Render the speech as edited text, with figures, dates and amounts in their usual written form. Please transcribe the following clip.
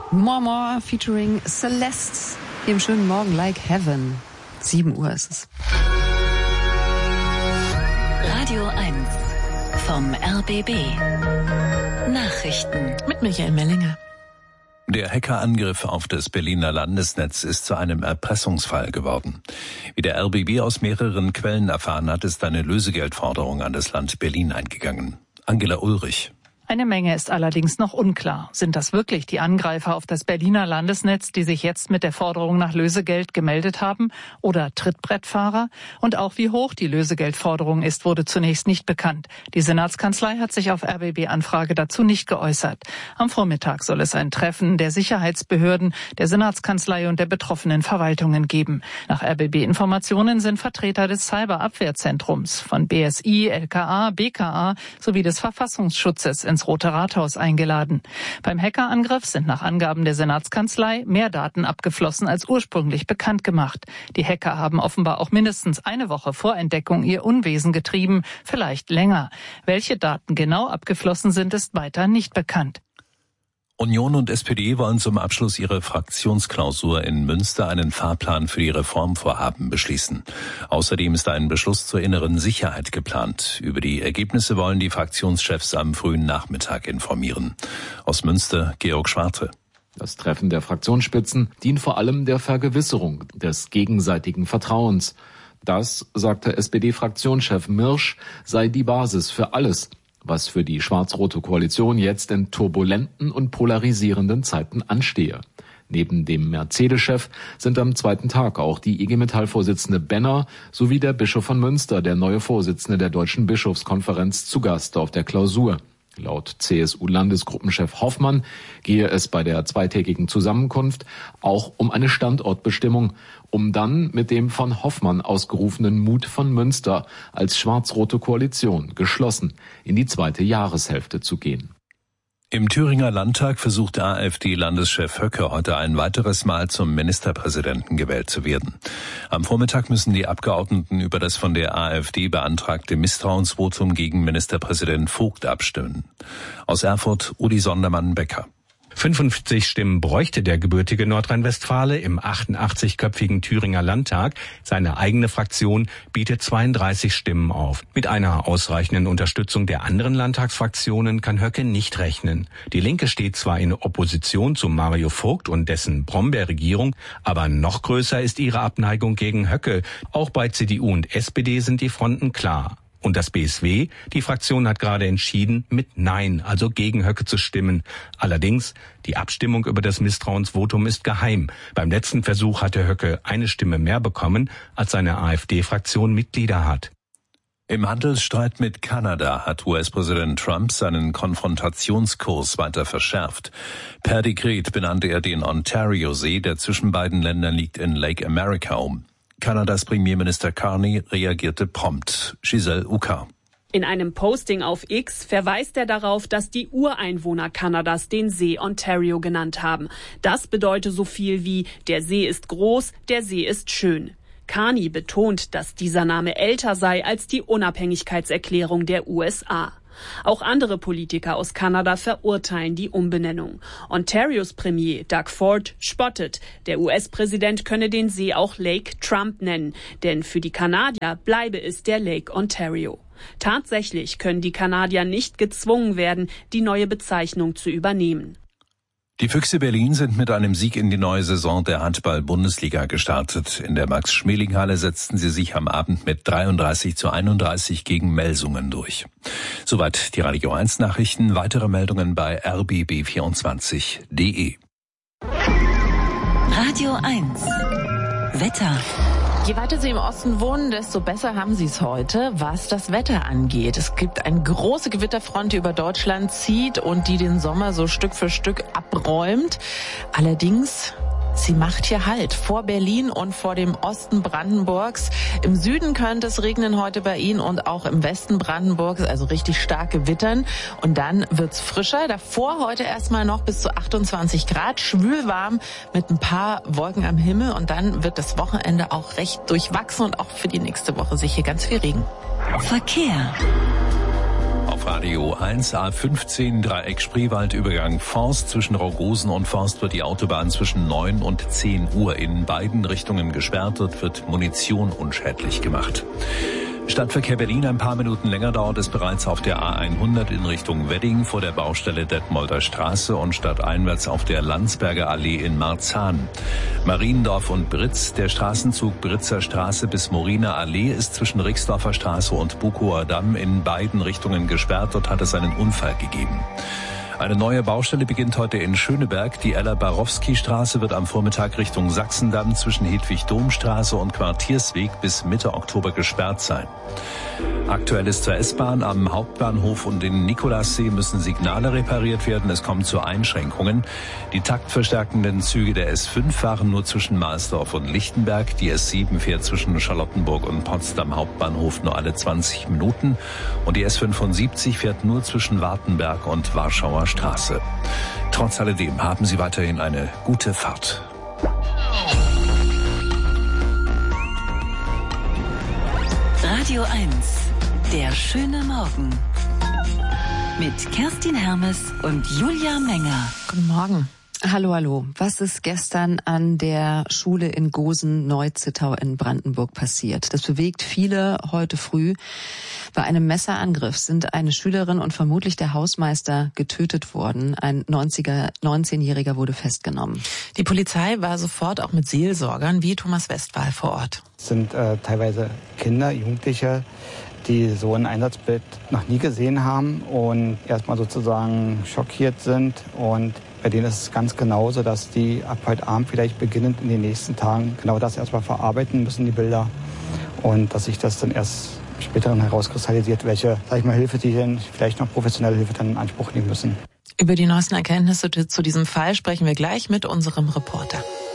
More More featuring Celeste im schönen Morgen Like Heaven. 7 Uhr ist es. Radio 1 vom RBB. Nachrichten Mit Michael Mellinger. Der Hackerangriff auf das Berliner Landesnetz ist zu einem Erpressungsfall geworden. Wie der RBB aus mehreren Quellen erfahren hat, ist eine Lösegeldforderung an das Land Berlin eingegangen. Angela Ulrich. Eine Menge ist allerdings noch unklar. Sind das wirklich die Angreifer auf das Berliner Landesnetz, die sich jetzt mit der Forderung nach Lösegeld gemeldet haben? Oder Trittbrettfahrer? Und auch wie hoch die Lösegeldforderung ist, wurde zunächst nicht bekannt. Die Senatskanzlei hat sich auf RBB-Anfrage dazu nicht geäußert. Am Vormittag soll es ein Treffen der Sicherheitsbehörden, der Senatskanzlei und der betroffenen Verwaltungen geben. Nach RBB-Informationen sind Vertreter des Cyberabwehrzentrums von BSI, LKA, BKA sowie des Verfassungsschutzes ins Rote Rathaus eingeladen. Beim Hackerangriff sind nach Angaben der Senatskanzlei mehr Daten abgeflossen als ursprünglich bekannt gemacht. Die Hacker haben offenbar auch mindestens eine Woche vor Entdeckung ihr Unwesen getrieben, vielleicht länger. Welche Daten genau abgeflossen sind, ist weiter nicht bekannt. Union und SPD wollen zum Abschluss ihrer Fraktionsklausur in Münster einen Fahrplan für die Reformvorhaben beschließen. Außerdem ist ein Beschluss zur inneren Sicherheit geplant. Über die Ergebnisse wollen die Fraktionschefs am frühen Nachmittag informieren. Aus Münster, Georg Schwarte. Das Treffen der Fraktionsspitzen dient vor allem der Vergewisserung des gegenseitigen Vertrauens. Das, sagte SPD-Fraktionschef Mirsch, sei die Basis für alles, was für die schwarz-rote Koalition jetzt in turbulenten und polarisierenden Zeiten anstehe. Neben dem Mercedes-Chef sind am zweiten Tag auch die IG Metall-Vorsitzende Benner sowie der Bischof von Münster, der neue Vorsitzende der Deutschen Bischofskonferenz, zu Gast auf der Klausur. Laut CSU-Landesgruppenchef Hoffmann gehe es bei der zweitägigen Zusammenkunft auch um eine Standortbestimmung, um dann mit dem von Hoffmann ausgerufenen Mut von Münster als schwarz-rote Koalition geschlossen in die zweite Jahreshälfte zu gehen. Im Thüringer Landtag versucht AfD-Landeschef Höcke heute ein weiteres Mal zum Ministerpräsidenten gewählt zu werden. Am Vormittag müssen die Abgeordneten über das von der AfD beantragte Misstrauensvotum gegen Ministerpräsident Vogt abstimmen. Aus Erfurt, Uli Sondermann-Becker. 55 Stimmen bräuchte der gebürtige Nordrhein-Westfale im 88-köpfigen Thüringer Landtag. Seine eigene Fraktion bietet 32 Stimmen auf. Mit einer ausreichenden Unterstützung der anderen Landtagsfraktionen kann Höcke nicht rechnen. Die Linke steht zwar in Opposition zu Mario Vogt und dessen Brombeerregierung, aber noch größer ist ihre Abneigung gegen Höcke. Auch bei CDU und SPD sind die Fronten klar. Und das BSW, die Fraktion hat gerade entschieden, mit Nein, also gegen Höcke zu stimmen. Allerdings, die Abstimmung über das Misstrauensvotum ist geheim. Beim letzten Versuch hatte Höcke eine Stimme mehr bekommen, als seine AfD-Fraktion Mitglieder hat. Im Handelsstreit mit Kanada hat US-Präsident Trump seinen Konfrontationskurs weiter verschärft. Per Dekret benannte er den Ontario-See, der zwischen beiden Ländern liegt, in Lake America um. Kanadas Premierminister Carney reagierte prompt. Giselle Uka. In einem Posting auf X verweist er darauf, dass die Ureinwohner Kanadas den See Ontario genannt haben. Das bedeutet so viel wie: der See ist groß, der See ist schön. Carney betont, dass dieser Name älter sei als die Unabhängigkeitserklärung der USA. Auch andere Politiker aus Kanada verurteilen die Umbenennung. Ontarios Premier Doug Ford spottet, der US-Präsident könne den See auch Lake Trump nennen, denn für die Kanadier bleibe es der Lake Ontario. Tatsächlich können die Kanadier nicht gezwungen werden, die neue Bezeichnung zu übernehmen. Die Füchse Berlin sind mit einem Sieg in die neue Saison der Handball-Bundesliga gestartet. In der Max-Schmeling-Halle setzten sie sich am Abend mit 33:31 gegen Melsungen durch. Soweit die Radio 1 Nachrichten. Weitere Meldungen bei rbb24.de. Radio 1 Wetter. Je weiter Sie im Osten wohnen, desto besser haben Sie es heute, was das Wetter angeht. Es gibt eine große Gewitterfront, die über Deutschland zieht und die den Sommer so Stück für Stück abräumt. Allerdings, sie macht hier Halt vor Berlin und vor dem Osten Brandenburgs. Im Süden könnte es regnen heute bei Ihnen und auch im Westen Brandenburgs, also richtig stark gewittern. Und dann wird's frischer. Davor heute erstmal noch bis zu 28 Grad, schwülwarm mit ein paar Wolken am Himmel. Und dann wird das Wochenende auch recht durchwachsen und auch für die nächste Woche sicher ganz viel Regen. Verkehr. Auf Radio 1, A15, Dreieck Spreewald, Übergang Forst. Zwischen Raugosen und Forst wird die Autobahn zwischen 9 und 10 Uhr in beiden Richtungen gesperrt. Dort wird Munition unschädlich gemacht. Stadtverkehr Berlin, ein paar Minuten länger dauert es bereits auf der A100 in Richtung Wedding vor der Baustelle Detmolder Straße und stadteinwärts auf der Landsberger Allee in Marzahn. Mariendorf und Britz, der Straßenzug Britzer Straße bis Moriner Allee ist zwischen Rixdorfer Straße und Bukower Damm in beiden Richtungen gesperrt. Dort hat es einen Unfall gegeben. Eine neue Baustelle beginnt heute in Schöneberg. Die Ella-Barowski-Straße wird am Vormittag Richtung Sachsendamm zwischen Hedwig-Dohm-Straße und Quartiersweg bis Mitte Oktober gesperrt sein. Aktuelles zur S-Bahn. Am Hauptbahnhof und in Nikolassee müssen Signale repariert werden. Es kommt zu Einschränkungen. Die taktverstärkenden Züge der S5 fahren nur zwischen Mahlsdorf und Lichtenberg. Die S7 fährt zwischen Charlottenburg und Potsdam Hauptbahnhof nur alle 20 Minuten. Und die S75 fährt nur zwischen Wartenberg und Warschauer Straße. Trotz alledem haben Sie weiterhin eine gute Fahrt. Radio 1, der schöne Morgen. Mit Kerstin Hermes und Julia Menger. Guten Morgen. Hallo, hallo. Was ist gestern an der Schule in Gosen-Neuzittau in Brandenburg passiert? Das bewegt viele heute früh. Bei einem Messerangriff sind eine Schülerin und vermutlich der Hausmeister getötet worden. Ein 19-Jähriger wurde festgenommen. Die Polizei war sofort auch mit Seelsorgern wie Thomas Westphal vor Ort. Es sind teilweise Kinder, Jugendliche, die so ein Einsatzbild noch nie gesehen haben und erstmal sozusagen schockiert sind. Und bei denen ist es ganz genauso, dass die ab heute Abend vielleicht beginnend in den nächsten Tagen genau das erstmal verarbeiten müssen, die Bilder. Und dass sich das dann erst später herauskristallisiert, welche, sag ich mal, Hilfe die denn, vielleicht noch professionelle Hilfe dann in Anspruch nehmen müssen. Über die neuesten Erkenntnisse zu diesem Fall sprechen wir gleich mit unserem Reporter.